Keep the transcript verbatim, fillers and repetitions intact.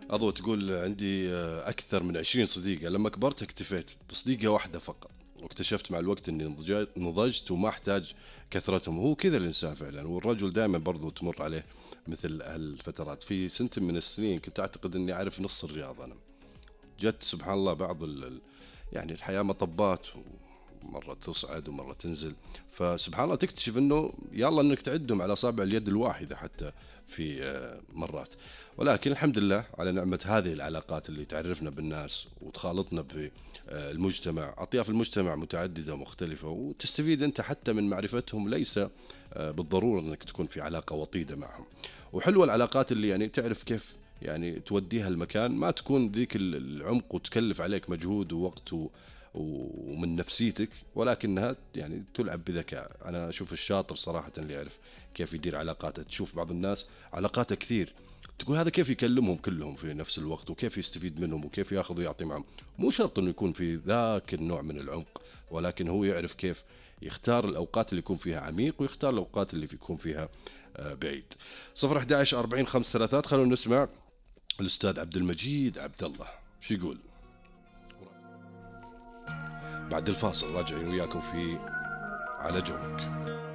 أضوى تقول عندي آه، أكثر من عشرين صديقة، لما كبرت اكتفيت بصديقة واحدة فقط، واكتشفت مع الوقت أني نضج- نضجت وما أحتاج كثرتهم. هو كذا الإنسان فعلا، والرجل دائما برضو تمر عليه مثل هالفترات. في سنة من السنين كنت أعتقد أني أعرف نص الرياض أنا، جت سبحان الله بعض ال ال- يعني الحياة مطبات، مرة تصعد ومرة تنزل، فسبحان الله تكتشف انه يلا انك تعدهم على اصابع اليد الواحدة حتى في آه، مرات. ولكن الحمد لله على نعمة هذه العلاقات اللي تعرفنا بالناس وتخالطنا بالمجتمع. أطياف المجتمع متعددة ومختلفة، وتستفيد أنت حتى من معرفتهم، ليس آه، بالضرورة أنك تكون في علاقة وطيدة معهم. وحلوة العلاقات اللي يعني تعرف كيف يعني توديها المكان، ما تكون ذيك العمق وتكلف عليك مجهود ووقت و ومن نفسيتك، ولكنها يعني تلعب بذكاء. انا اشوف الشاطر صراحه اللي يعرف كيف يدير علاقاته. تشوف بعض الناس علاقاته كثير، تقول هذا كيف يكلمهم كلهم في نفس الوقت، وكيف يستفيد منهم، وكيف ياخذ ويعطي معهم. مو شرط انه يكون في ذاك النوع من العمق، ولكن هو يعرف كيف يختار الاوقات اللي يكون فيها عميق، ويختار الاوقات اللي يكون فيها آه، بعيد. صفر أحد عشر أربعين خمسة ثلاثات. خلونا نسمع الاستاذ عبد المجيد عبد الله شو يقول. بعد الفاصل راجعين وياكم في على جوك.